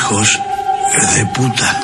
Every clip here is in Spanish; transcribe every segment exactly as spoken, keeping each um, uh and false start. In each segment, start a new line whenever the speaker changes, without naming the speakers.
hijos de puta.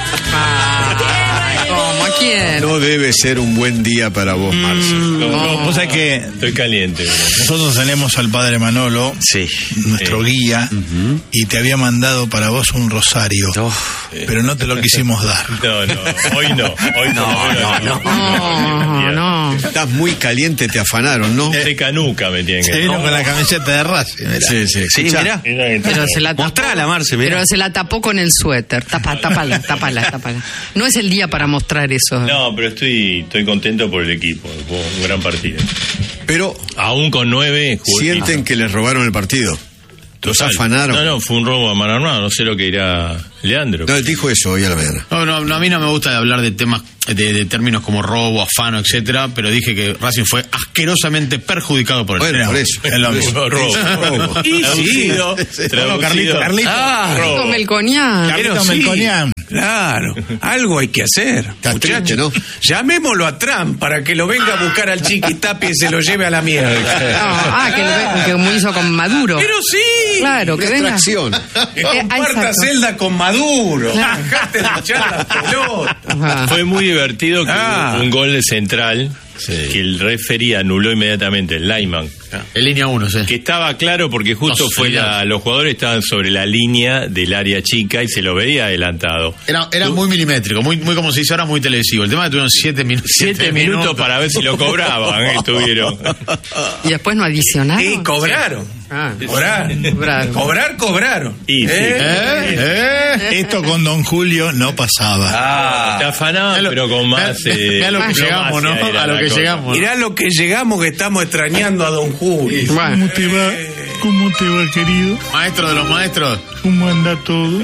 ¿Cómo? ¿A quién?
No debe ser un buen día para vos, Marce.
Mm, no, vos sabés que
estoy caliente.
Nosotros tenemos al padre Manolo,
sí,
nuestro
sí.
guía, uh-huh. y te había mandado para vos un rosario, oh. pero no te lo quisimos dar.
No, no, hoy no, hoy no.
No, no,
no, no, no.
Estás muy caliente, te afanaron, ¿no?
De canuca me tienen que
Se vino con la camiseta de Racing, mirá.
Sí, sí,
sí, mirá.
Pero se la tapó,
mostrala, Marce, mirá.
Pero se la tapó con el suéter. Tapa, tápala, tápala, tápala. No es el día para mostrar eso.
No, pero estoy estoy contento por el equipo. Fue un gran partido.
Pero
aún con nueve
sienten que les robaron el partido. Los
Total.
afanaron.
No, no, fue un robo a mano armada. No sé lo que dirá Leandro.
No, él dijo eso hoy a la mañana.
No, no, no, a mí no me gusta hablar de temas, de, de términos como robo, afano, etcétera, pero dije que Racing fue asquerosamente perjudicado por el
bueno,
tren.
por eso.
Es lo mismo.
Robo. robo.
Y sí.
No, Carlito, Carlito.
Ah,
Carlito Melconian.
Carlito
sí.
Melconian.
Claro, algo hay que hacer. Muchachos, ¿no? Llamémoslo a Trump para que lo venga a buscar al Chiquitapia y se lo lleve a la mierda.
No, ah, que, lo, que como hizo con Maduro.
Pero sí.
Claro, que venga.
Que comparta celda con Maduro.
Claro.
Dejate de echar la pelota.
Ajá.
Fue muy divertido que
Ah.
un gol de Central, sí. que el referee anuló inmediatamente, el lineman.
En línea uno, sí.
Que estaba claro porque justo
No,
fue la, los jugadores estaban sobre la línea del área chica y se lo veía adelantado.
Era, era muy milimétrico, muy, muy como se dice ahora, muy televisivo. El tema es que tuvieron siete minutos.
Siete, minutos, minutos para ver si lo cobraban, ¿eh? Estuvieron.
Y después no adicionaron.
Y cobraron.
Ah,
Cobraron.
cobraron.
Cobrar, cobraron.
Y,
¿Eh?
sí.
¿Eh? ¿Eh? Esto con Don Julio no pasaba.
Ah.
Te afanaban, pero con más.
Mirá
Eh,
lo que llegamos, ¿no? A lo que
cosa.
llegamos.
Mirá lo que llegamos, que estamos extrañando a Don Julio.
Bueno.
¿Cómo te va? ¿Cómo te va, querido?
Maestro de los maestros.
¿Cómo anda todo?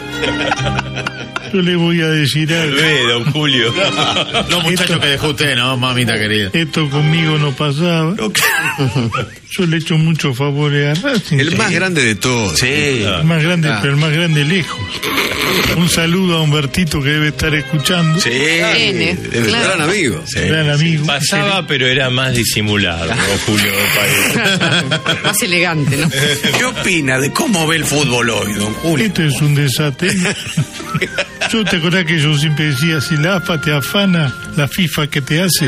Yo le voy a decir algo.
Ve, Don Julio.
Los muchachos que dejó usted, ¿no, mamita querida?
Esto conmigo no pasaba. Yo le echo muchos favores a Racing.
El más grande de todos.
Sí.
El más grande,
Ah.
pero el más grande lejos. Un saludo a Humbertito que debe estar escuchando.
Sí.
N,
Es
claro.
gran amigo.
Sí.
Gran amigo.
Pasaba, pero era más disimulado, Don Julio. parece.
Más elegante, ¿no?
¿Qué opina de cómo ve el fútbol hoy, Don Julio?
Esto es un desastre. Yo te acordás que yo siempre decía, si la A F A te afana, la FIFA que te hace.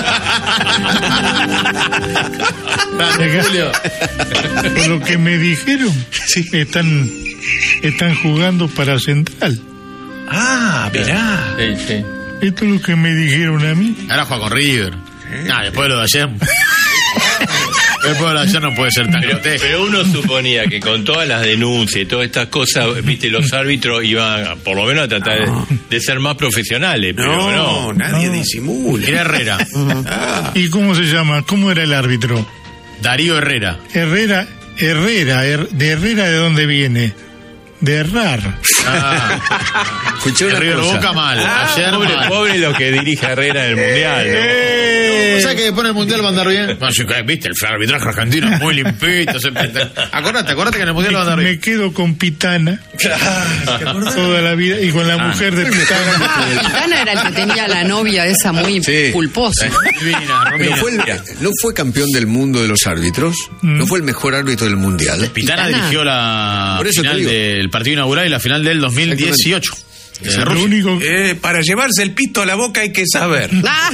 Julio.
Por lo que me dijeron, están, están jugando para Central.
Ah, mirá.
Sí, sí.
Esto es lo que me dijeron a mí.
Ahora juega con River. Ah, después de lo de ayer. Después de lo de ayer no puede ser tan
Pero,
grotesco.
pero uno suponía que con todas las denuncias y todas estas cosas, viste, los árbitros iban por lo menos a tratar de, de ser más profesionales, pero
No,
no.
nadie
No.
disimula.
Era Herrera.
Ah,
¿Y cómo se llama? ¿Cómo era el árbitro?
Darío Herrera.
Herrera, Herrera, Her- ¿de Herrera de dónde viene? De errar.
Ah,
Escuché
el
una
River
cosa.
Boca mal.
Ah,
Ayer
pobre,
mal.
pobre lo que dirige Herrera en el Mundial, ¿no?
O sea que después en el Mundial va a andar bien. No, sí, que, viste, el arbitraje argentino es muy limpito. Se... Acordate, acordate que en el Mundial va a andar bien.
Me quedo con Pitana
claro.
toda la vida y con la mujer de Pitana.
Pitana era el que tenía la novia esa muy
Sí.
pulposa.
Divina,
Pero
Romina.
fue el- ¿No fue campeón del mundo de los árbitros?
Mm.
¿No fue el mejor árbitro del mundial?
Pitana,
Pitana.
dirigió la
Por eso te
final
digo.
del partido inaugural y la final del dos mil dieciocho. De
Lo
Rusia.
único
Eh, para llevarse el pito a la boca hay que saber.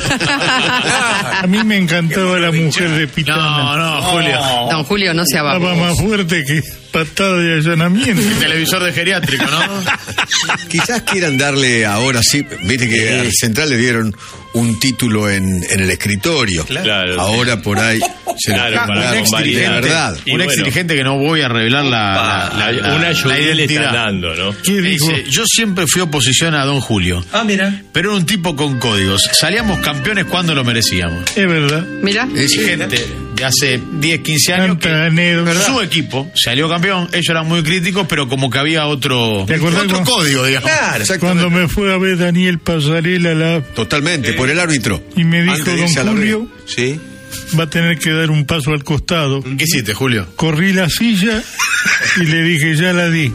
a mí me encantaba la mujer de
No,
Pitana.
no, Julio.
Don Julio no se
Estaba
abajo.
más fuerte que patada de allanamiento.
El televisor de geriátrico, ¿no?
Quizás quieran darle ahora sí, viste que al Central le dieron un título en, en el escritorio.
Claro,
Ahora por ahí se
Claro,
lo
para
de
convalidar.
verdad.
Y
Un
bueno.
ex dirigente que no voy a revelar la, la, la-
Una
la
ayuda le
identidad.
están dando, ¿no?
¿Qué
Me
dijo?
dice, yo siempre fui oposición a Don Julio,
Ah, mira.
pero era un tipo con códigos. Salíamos campeones cuando lo merecíamos.
Es verdad.
Mira.
Es
Gente de hace diez, quince años que
Tanta anécdota.
su equipo salió campeón, ellos eran muy críticos, pero como que había otro,
¿Te acordás
otro
cuando-
código, digamos.
Claro.
Cuando me fue a ver Daniel Pasarela la,
Totalmente, por el árbitro.
y me dijo,
Antes de
don
irse a la
Julio,
red. Sí.
va a tener que dar un paso al costado.
¿Qué hiciste, Julio?
Corrí la silla y le dije, ya la di.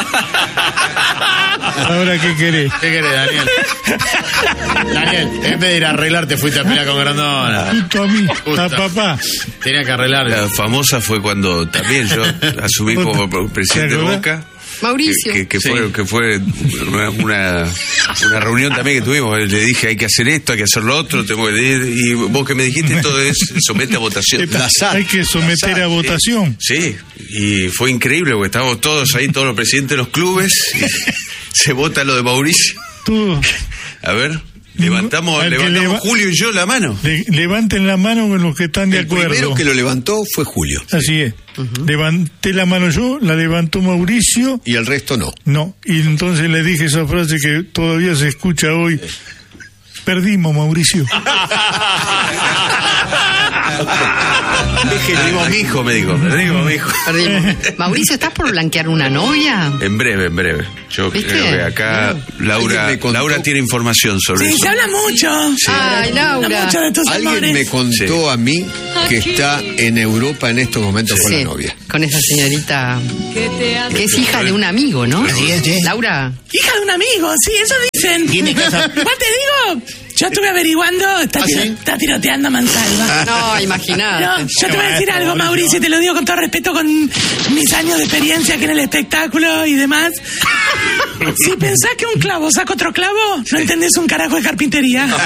Ahora, ¿qué querés?
¿Qué querés, Daniel? Daniel, en vez de ir a arreglar, te fuiste a pelear con Grandona.
Justo a mí,
Justo.
a papá.
Tenía que arreglar.
La famosa fue cuando también yo asumí como presidente de
¿Te acordás?
Boca
Mauricio.
Que, que
Sí.
fue, que fue una, una, una reunión también que tuvimos. Le dije, hay que hacer esto, hay que hacer lo otro. Tengo que ir, y vos que me dijiste, todo es somete a votación.
Hay que someter a votación.
Sí, y fue increíble porque estábamos todos ahí, todos los presidentes de los clubes, y se vota lo de Mauricio.
Tú,
A ver, levantamos,
Al que
levantamos
leva-
Julio y yo la mano.
le- levanten la mano con los que están de
El
acuerdo.
primero que lo levantó fue Julio.
Así es. Levanté la mano yo, la levantó Mauricio.
Y el resto no.
No, y entonces le dije esa frase que todavía se escucha hoy. Perdimos, Mauricio.
Perdimos mi hijo, me dijo. Perdimos mi hijo.
Perdimos. Mauricio, ¿estás por blanquear una novia?
En breve, en breve. Yo
¿Viste?
creo que acá Laura,
Alguien me contó-
Laura tiene información sobre
Sí,
eso.
se habla mucho.
Ay,
Se habla
Laura.
mucho de tus
Alguien
amores.
me contó a mí que está en Europa en estos momentos con la
Sí,
novia.
con esa señorita que es hija de un amigo, ¿no?
Así es, sí.
Laura.
Hija de un amigo, sí, eso dicen.
Tiene casa-
¿Vos te digo? Yo estuve averiguando, está,
¿Ah,
tiro-
sí?
está tiroteando a mansalva.
No, imagínate.
No, yo te voy a decir algo, Mauricio, y te lo digo con todo respeto, con mis años de experiencia aquí en el espectáculo y demás. Si pensás que un clavo saca otro clavo, no entendés un carajo de carpintería. No te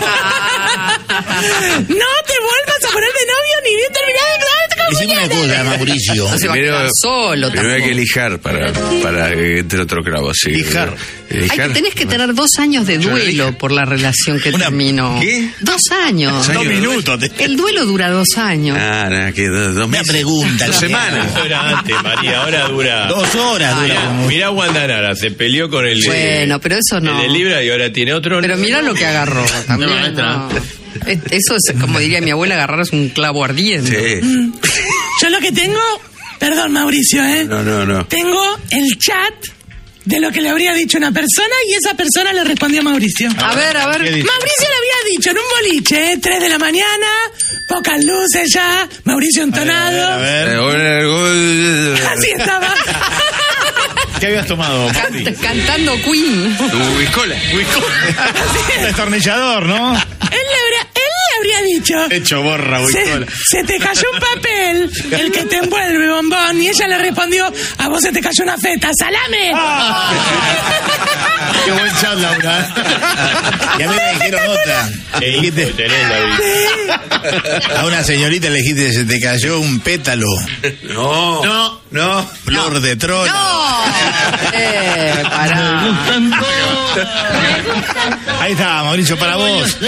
vuelvas a poner de novio ni bien terminado de
Decime una cosa, Mauricio.
No se va a quedar solo
primero hay que
tampoco.
lijar para, para que entre otro clavo. Sí.
Lijar.
Hay
Lijar.
que, tenés que tener dos años de
Yo le
duelo
dije.
por la relación que
Una-
terminó.
¿Qué?
Dos años.
Dos años.
Dos minutos.
El duelo dura dos años.
Ah, nada, que dos, dos
Una
meses.
pregunta.
Dos
¿no?
semanas.
Eso era antes, María, ahora dura.
Dos horas dura
Mirá,
como-
mirá Guandanara, se peleó con el.
Bueno, pero eso no.
El de Libra y ahora tiene otro.
Pero mira lo que agarró también.
No, maestra.
no. Es- Eso es, como diría mi abuela, agarrarse un clavo ardiente.
Sí.
Yo lo que tengo, perdón Mauricio, ¿eh?
No, no, no.
Tengo el chat de lo que le habría dicho una persona y esa persona le respondió a Mauricio.
A ver, a ver.
Mauricio le había dicho en un boliche, ¿eh? tres de la mañana, pocas luces ya, Mauricio entonado.
A ver,
Eh, ahora el gol-
Así estaba.
¿qué habías tomado? Pati?
Cant- cantando Queen.
Tu Biscola.
Un destornillador, ¿no?
Él le habría, él le habría dicho.
Hecho borra,
Se,
Wicola.
se te cayó un papel, el que te envuelve, bombón. Y ella le respondió, a vos se te cayó una feta, salame.
Qué buen chat, Laura.
Y a mí me dijeron otra.
Eh,
Le dijiste-
tenés, David.
a una señorita le dijiste, se te cayó un pétalo.
No.
No.
No.
Flor de trono.
¡No! Eh, pará.
Ahí está, Mauricio, para vos.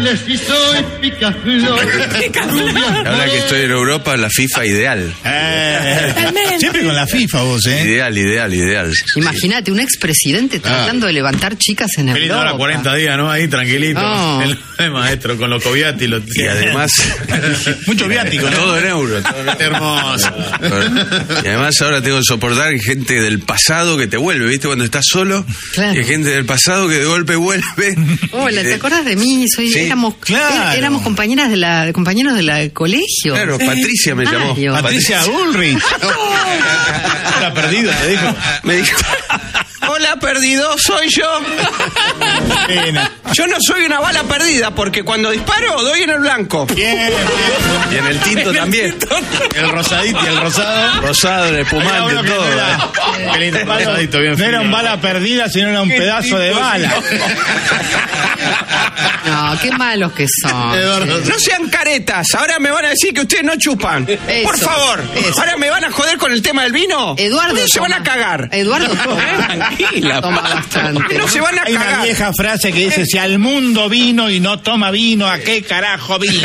Ahora que estoy en Europa, la FIFA ideal.
Eh,
Totalmente.
siempre con la FIFA vos, ¿eh?
Ideal, ideal, ideal.
Imagínate, un expresidente tratando de levantar chicas en
Qué lindo, ahora
Europa.
cuarenta días, ¿no? Ahí tranquilito.
No.
El, el maestro con los coviati. Los...
Y además.
Mucho viático, ¿no?
Todo en euro. todo en euro.
Hermoso.
Y además ahora tengo que soportar gente del pasado que te vuelve, ¿viste? Cuando estás solo,
Claro.
y hay gente del pasado que de golpe vuelve.
Hola, ¿te acordás de mí? Soy,
Sí,
éramos,
claro.
é- éramos compañeras de la, compañeros de la colegio.
Claro, Patricia me llamó.
Mario.
Patricia Bullrich.
Está perdido, te dijo.
Me dijo, hola perdido, soy yo.
Pena.
Yo no soy una bala perdida porque cuando disparo doy en el blanco.
Bien, bien.
Y en el tinto también.
El rosadito y el rosado.
Rosado, el
Era
espumante,
uno que no
todo.
era-
Qué lindo rosadito, bien
No era
fino.
un bala perdida, sino era un pedazo de bala.
No, qué malos que son.
Eduardo.
No sean caretas, ahora me van a decir que ustedes no chupan.
Eso,
Por favor,
eso.
ahora me van a joder con el tema del vino.
Eduardo.
¿Cuándo se
toma-
van a cagar?
Eduardo toma.
Tranquila,
Toma
pa.
bastante.
No se van a
Hay una
cagar.
vieja frase que dice, si al mundo vino y no toma vino, ¿a qué carajo vino?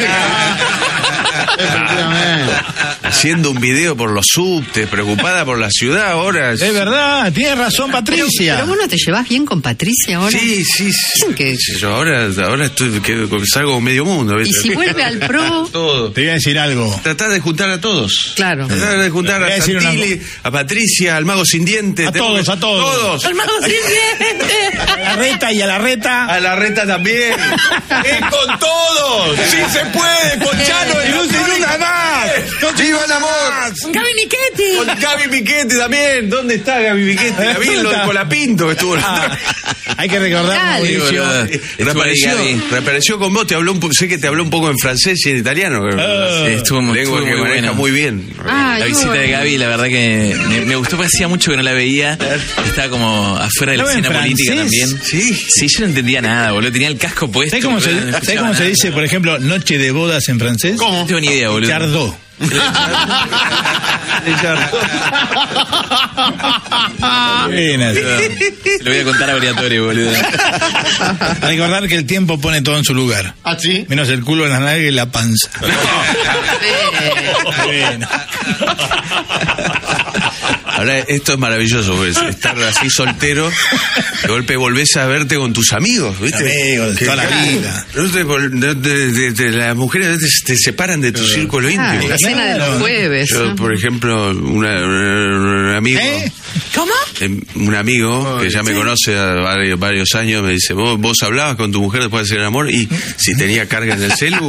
Haciendo un video por los subtes, preocupada por la ciudad ahora.
Es verdad, tiene razón
Pero,
Patricia.
pero vos no te llevas bien con Patricia ahora.
Sí, sí, sí.
Dicen que-
Yo ahora, ahora estoy, que, salgo con medio mundo.
Y
¿viste?
si vuelve al pro,
Todo.
Te voy a decir algo.
Tratar de juntar a todos.
claro.
Tratar de juntar
Voy a
a
decir una
Santilli, a Patricia, al mago sin dientes.
A
Tengo
todos,
que-
a todos.
Todos.
Al mago sin dientes.
A la reta y a la reta.
A la reta también. ¡Es con todos! ¡Sí se puede! ¡Con Chano y
Sin un
nada más! ¡Viva el amor!
Con Gaby Michetti.
Con Gaby Michetti también. ¿Dónde está Gaby Michetti? La vi en lo de Colapinto que estuvo.
Ah, hay que recordar,
Dale.
Mauricio.
Una aparición reapareció,
Gaby.
reapareció con vos, te habló un po- sé que te habló un poco en francés y en italiano.
Sí, estuvo,
Lengua
estuvo
que
muy
maneja
bueno.
muy bien.
Ah,
La
yo-
visita de Gaby, la verdad que me, me gustó, porque hacía mucho que no la veía. Estaba como afuera de la
¿Hablaba en
escena política
francés?
también.
Sí.
Sí, yo no entendía nada, boludo. Tenía el casco puesto.
¿Sabes cómo, se,
boludo, no
¿sabes
escuchaba
cómo se
nada.
dice, por ejemplo, noche de bodas en francés?
¿Cómo? No tengo ni idea, boludo.
Chardot. Buena.
Se lo voy a contar a Briatore, boludo.
Recordar que el tiempo pone todo en su lugar.
¿Ah, sí?
Menos el culo, la nalga y la panza. Bueno.
Ahora, esto es maravilloso, pues, estar así soltero, de golpe volvés a verte con tus amigos, ¿viste?
Amigos, de toda la vida.
No te- de- de- de- de- las mujeres a veces te separan de tu círculo
Ah,
íntimo.
la cena de los
Claro.
jueves.
Yo,
¿no?
por ejemplo, una- una- un amigo,
¿Eh?
¿Cómo?
eh, un amigo que ya me conoce a varios, varios años, me dice, ¿Vos, vos hablabas con tu mujer después de hacer el amor y si tenía carga en el celu.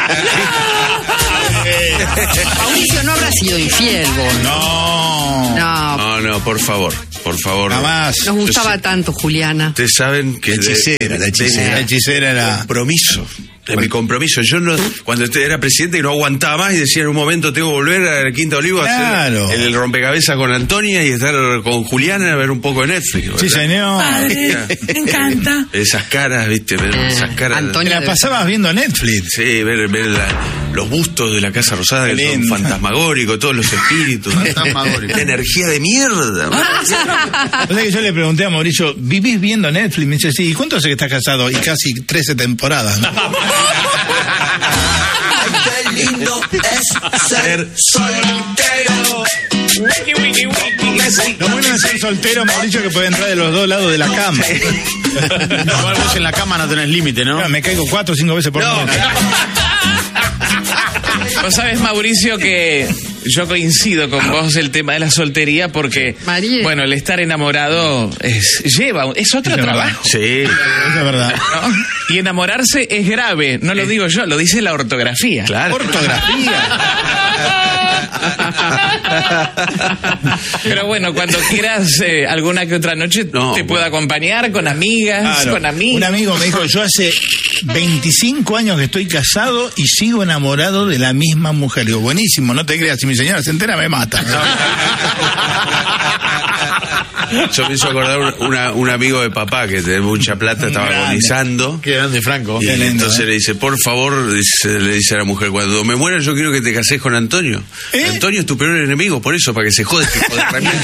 Mauricio, no habrá sido infiel vos.
No.
No,
No, no, por favor, por favor.
Jamás.
nos gustaba tanto, Juliana.
Ustedes saben que...
La hechicera, la hechicera.
La hechicera era.
compromiso. De mi compromiso. Yo no, cuando este era presidente no aguantaba más y decía en un momento tengo que volver a la Quinta Olivo a
Claro.
hacer el rompecabezas con Antonia y estar con Juliana a ver un poco de Netflix.
Sí,
¿verdad?
señor.
Padre, me encanta.
Esas caras, viste, ver esas caras.
Te
Antonia
la
debe
pasabas viendo Netflix.
Sí, ver, ver la- los bustos de la Casa Rosada
Qué
que son
lindo.
fantasmagóricos, todos los espíritus.
Fantasmagóricos.
La energía de mierda.
O sea que yo le pregunté a Mauricio, ¿vivís viendo Netflix? Me dice, sí. ¿Y cuánto hace que estás casado? Y casi trece temporadas. ¿no?
Qué lindo es ser soltero.
Lo bueno de ser soltero, Mauricio, que puede entrar de los dos lados de la cama.
Igual vos en la cama no tenés límite, ¿no?
Claro, me caigo cuatro o cinco veces por noche.
Vos sabés, Mauricio, que yo coincido con vos el tema de la soltería porque,
María.
bueno, el estar enamorado es, lleva, es otro
Es verdad.
trabajo.
Sí.
Eso es verdad.
¿no? Y enamorarse es grave, no lo digo yo, lo dice la ortografía.
Claro.
Pero bueno, cuando quieras eh, alguna que otra noche
No,
te puedo
bueno.
acompañar con amigas,
Claro.
con amigos.
Un amigo me dijo, yo hace veinticinco años que estoy casado y sigo enamorado de la misma mujer. Digo, buenísimo, no te creas, si mi señora se entera me mata.
Yo me hizo acordar un, una- un amigo de papá que de mucha plata estaba
Grande.
agonizando.
Qué grande, Franco.
Y
Qué lindo,
entonces
¿eh?
le dice, por favor, dice- le dice a la mujer, cuando me muera yo quiero que te cases con Antonio.
¿Eh?
Antonio es tu peor enemigo, por eso, para que se jode este hijo de remil.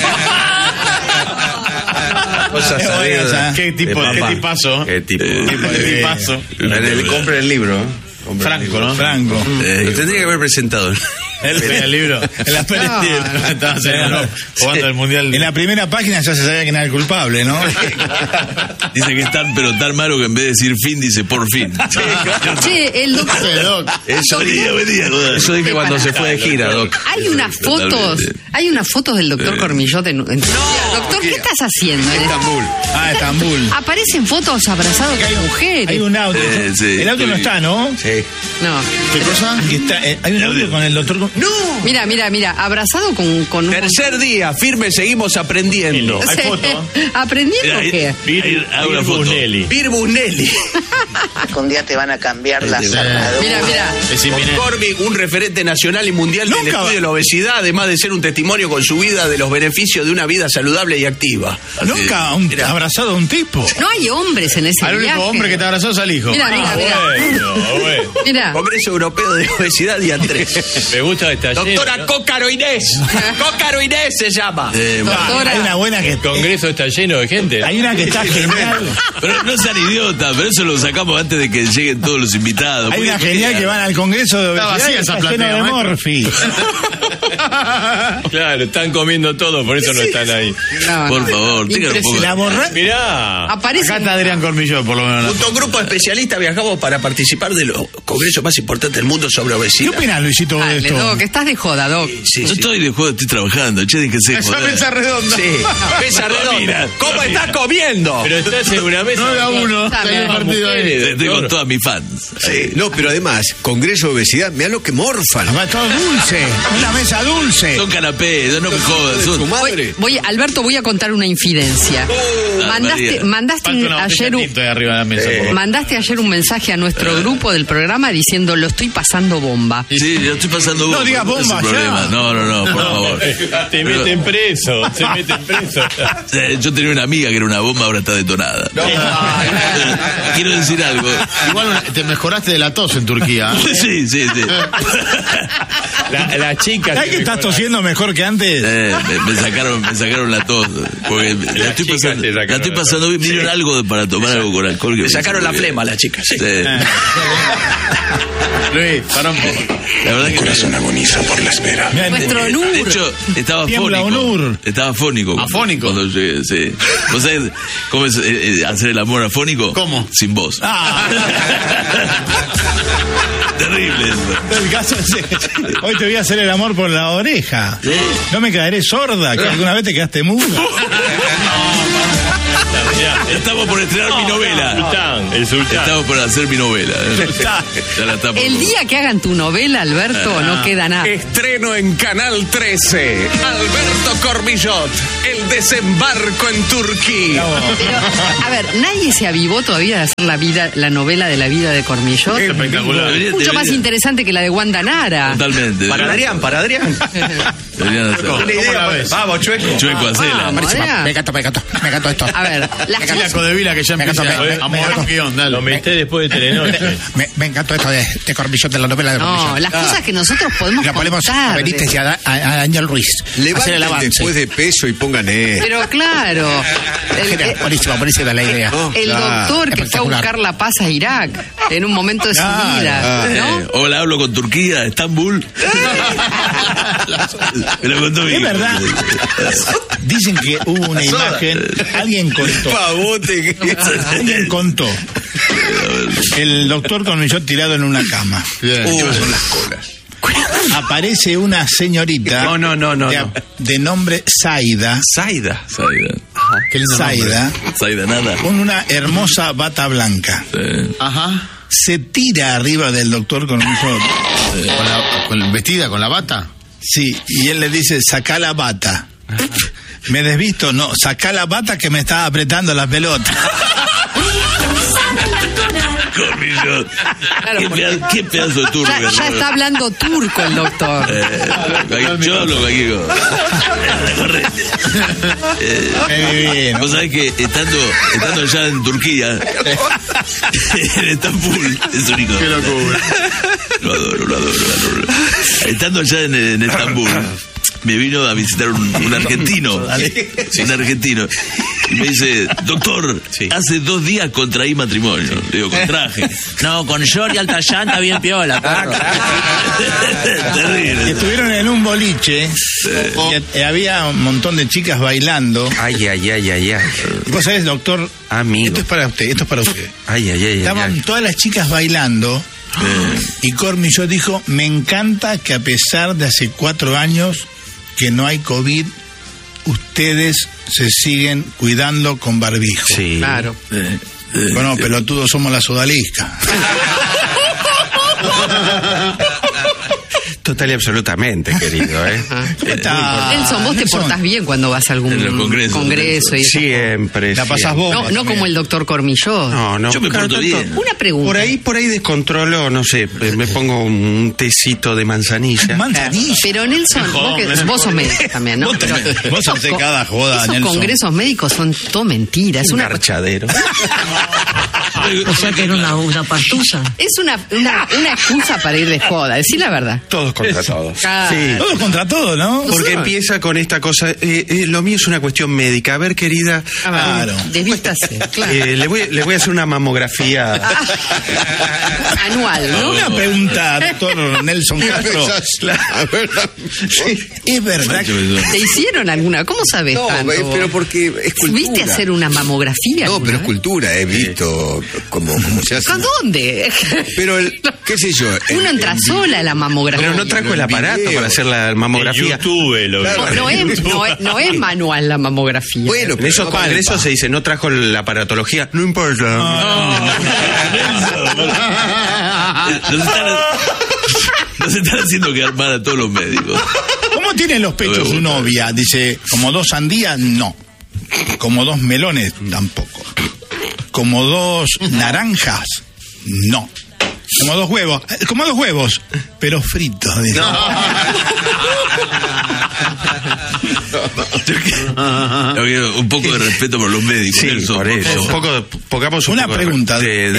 Cosas
Qué buena
sabidas
esa.
¿Qué tipo-
de
qué
papá.
tipazo?
Qué tipo.
Qué tipazo.
En el- compre el libro. ¿eh? Compre el
Franco,
libro.
¿no?
Franco.
Eh, lo tendría que haber presentado.
Él tenía el libro.
En la,
Estaba cenando, jugando el mundial.
en la primera página ya se sabía quién era el culpable, ¿no?
Dice que es tan, pero tan malo que en vez de decir fin, dice por fin.
Che, el doctor.
Eso
Buen día, buen día, joder.
Eso dije cuando se fue de gira, Doc.
Hay unas fotos,
Totalmente.
hay unas fotos del doctor Cormillot en, en- Doctor, ¿qué estás haciendo?
Estambul.
Ah, Estambul.
Aparecen fotos abrazados con mujeres.
Hay un audio.
Eh, sí.
El audio no está, ¿no?
Sí.
No.
¿Qué cosa? Que está, eh, hay un audio con el doctor. ¡No!
Mira, mira, mira, abrazado con, con un...
Tercer día, firme, seguimos aprendiendo.
Hay
Sí.
foto.
¿Aprendiendo
Ahí-
qué?
ahí- ahí una foto.
Nelly.
Virbus Nelly.
Un día te van a cambiar las armaduras.
Mira, mira.
Es inminente.
Corby, un referente nacional y mundial del
Nunca
estudio
va-
de la obesidad, además de ser un testimonio con su vida de los beneficios de una vida saludable y activa.
Nunca un, abrazado a un tipo.
No hay hombres en ese
Al único
viaje.
hombre que te abrazó es al hijo.
Mira, mira, mira.
Bueno, bueno.
Mira.
Congreso Europeo de Obesidad y Andrés.
Me gusta esta
Doctora
lleno, ¿no?
Cócaro Inés. Cócaro Inés se llama.
Eh,
Doctora.
Hay una buena que
El Congreso está lleno de gente.
hay una que está genial.
Pero no sean idiotas, pero eso lo sacamos antes de que lleguen todos los invitados.
Hay
Porque-
una genial que van al Congreso de
Está
Obesidad
vacía
y
esa
está lleno
platea,
de
maestro.
morfi.
Claro, están comiendo todo, por eso no están ahí.
No,
Por
no.
favor, tengan un poco
La borra...
Mirá.
Aparece.
Acá está Adrián Cormillot, por lo menos.
Junto a un grupo de especialistas viajamos para participar de los congresos más importantes del mundo sobre
¿Qué
obesidad.
opinas, Luisito, vos de
Dale,
esto?
Doc, estás de joda, Doc.
Sí,
No
sí.
estoy de juego, estoy trabajando. Che, déjense
Esa
joder.
mesa redonda.
Sí, mesa redonda. ¿Cómo estás comiendo?
Pero estás en una mesa.
nueve a uno.
Dame,
Hay un
vamos.
partido ahí.
Estoy con todas mis fans.
Sí, no, pero además, Congreso de Obesidad, mirá lo que morfan.
Además, todo dulce. Una mesa dulce.
Son canapés, no me jodas.
Su
Son...
madre.
Voy, Alberto, voy a contar una infidencia.
Ah,
mandaste,
María.
mandaste
Falta una
ayer
botella
un,
tinto ahí arriba de la mesa. por favor.
mandaste ayer un mensaje a nuestro grupo del programa diciendo lo estoy pasando bomba.
Sí, yo estoy pasando
No
bomba,
digas
es el
bomba,
problema.
ya.
No, no, no, por favor.
Te meten preso, se meten preso.
Eh, Yo tenía una amiga que era una bomba, ahora está detonada. Quiero decir algo.
Igual te mejoraste de la tos en Turquía. ¿eh?
Sí, sí, sí.
La, la chica.
¿Sabes que estás tosiendo mejor que antes?
Eh, me, me sacaron, me sacaron la tos. Porque la estoy
chicas
pasando,
te sacaron
la estoy
la tos.
pasando bien. Miren algo para tomar algo con alcohol. Que
Le sacaron la
porque-
flema a la chica. Sí.
Sí.
Luis, para un poco.
La verdad que
Corazón agoniza por la espera.
Mirá,
Nuestro
de,
Nur.
de hecho, estaba
Tiembla
afónico.
Onur.
Estaba afónico.
¿Afónico?
Cuando llegué, sí. ¿Vos sabés cómo es eh, eh, hacer el amor afónico?
¿Cómo?
Sin voz.
Ah.
Terrible eso.
El caso es ese. Hoy te voy a hacer el amor por la oreja. No me quedaré sorda, que alguna vez te quedaste muda.
Ya estamos por estrenar mi novela.
El sultán, el sultán.
Estamos por hacer mi novela. Ya la estamos.
El día que hagan tu novela, Alberto, no queda nada.
Estreno en Canal trece. Alberto Cormillot, El desembarco en Turquía.
Pero, a ver, nadie se avivó todavía de hacer la vida, la novela de la vida de Cormillot.
Espectacular. Debería-
Mucho más
debería-
interesante que la de Wanda Nara.
Totalmente.
Para Adrián, para Adrián.
Deberían hacer.
Una idea, pues. Vamos, chueco.
Chueco, hacela.
Vamos, Adrián.
Me encantó, me encantó, me encantó esto.
A ver, las
Mira
cosas...
Codevila que ya
Me
empieza
encantó, me-
a
me-
mover
me-
un guión, dale.
Lo meté después de Telenoche.
Me, me encantó esto de, de Cormillot, de la novela de
No,
Cormillot.
las cosas que nosotros podemos
La ponemos a
contar.
Benítez y a, Da- a, a Ángel Ruiz. Hacer el
Levanten
avance.
después de peso y pongan esto.
Pero claro, el,
Genial,
el-
buenísima, buenísima la idea.
el
Claro,
doctor que fue a
espectacular.
buscar la paz a Irak en un momento de su
Claro,
vida,
Eh,
¿no?
hola, hablo con Turquía, Estambul. Me lo contó mi
Es
hijo.
verdad. Dicen que hubo una imagen, alguien contó.
Pavote que
Alguien contó. El doctor Cormillot tirado en una cama.
Bien.
son las colas.
Aparece una señorita
No, no, no, no,
de,
no.
de nombre Zaida,
Zaida.
Zaida.
Qué lindo nombre.
Zaida,
Zaida, nada.
con una hermosa bata blanca.
Eh,
Ajá.
Se tira arriba del doctor Cormillot.
¿Con la, con, ¿Vestida con la bata?
Sí, y él le dice, sacá la bata. ¿Me desvisto? No, sacá la bata que me está apretando la pelota.
Cormillot. ¿Qué, peda- qué pedazo de turco.
Ya, ya está hablando turco el doctor.
Eh, yo hablo cualquier cosa. Correcto. Eh, Vos sabés que estando, estando allá en Turquía, en Estambul, es único.
Qué locura.
Lo adoro, lo adoro, lo adoro. Estando allá en, en Estambul, me vino a visitar un, un argentino. Un argentino. Y me dice, doctor, hace dos días contraí matrimonio. Le digo, contraje.
No, con Jordi Altayán está bien piola, perro.
Y
Terrible.
estuvieron en un boliche y eh, había un montón de chicas bailando.
Ay, ay, ay, ay, ay.
Y vos sabés, doctor,
Amigo.
esto es para usted, esto es para usted.
Ay, ay, ay,
Estaban
ay.
todas las chicas bailando y Cormillot dijo, me encanta que a pesar de hace cuatro años que no hay COVID, ustedes se siguen cuidando con barbijo.
Sí.
Claro.
Bueno, pelotudos somos la sodalisca.
Total y absolutamente, querido, ¿eh?
Está-
Nelson, vos te
Nelson,
portás bien cuando vas a algún
En los congresos,
congreso y
Siempre.
La pasás
siempre.
vos.
no, no como el doctor Cormillot.
No, no.
Yo me
Claro,
porto
tanto-
bien.
Una pregunta.
Por ahí, por ahí descontrolo, no sé, me pongo un tecito de manzanilla.
Manzanilla.
Pero Nelson, vos, que- vos sos médico también, ¿no?
Vos
Pero
también. Vos
esos
hacés
co-
cada joda,
Esos
Nelson.
congresos médicos son todo mentiras. Es
Un
una,
garchadero.
O sea que era una, una partusa.
es una, una, una excusa para ir de joda, decir la verdad.
Todos contra todos.
Claro.
Sí.
Todo contra todo, ¿no?
Porque empieza con esta cosa, eh, eh, lo mío es una cuestión médica. A ver, querida,
A ver,
Claro.
desvístase, claro.
eh, le, voy, le voy a hacer una mamografía.
Anual, ¿no?
Una pregunta, doctor Nelson Castro.
La verdad.
¿Es verdad que
¿Te hicieron alguna? ¿Cómo sabes
No,
tanto?
eh, pero
vos?
porque es cultura.
¿Viste hacer una mamografía?
No,
alguna
pero es
vez?
cultura, he visto cómo, cómo se hace.
¿A dónde?
Pero, el, qué sé yo. el-
Uno entra
el-
sola a la mamografía.
Pero no trajo el aparato
video.
para hacer la
En
mamografía.
YouTube lo vi.
No, no es, no, es, no es manual la mamografía.
Bueno,
En esos
pero no
congresos
vale,
se dice, no trajo la aparatología. No importa.
Nos están, nos Nos están haciendo quedar mal a todos los médicos.
¿Cómo tiene los pechos su novia? Dice, como dos sandías, no. Como dos melones, tampoco. Como dos naranjas, no. Como dos huevos, como dos huevos, pero fritos. Dice.
No.
Un poco de respeto por los médicos.
Sí,
Nelson,
por eso. Un poco, pongamos un
Una
poco de-
pregunta.
de- de